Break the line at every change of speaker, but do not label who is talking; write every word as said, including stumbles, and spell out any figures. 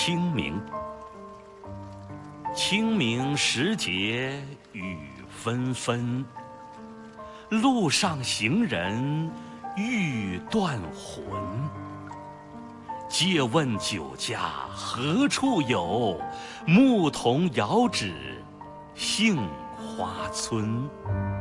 清明，清明时节雨纷纷，路上行人欲断魂。借问酒家何处有？牧童遥指杏花村。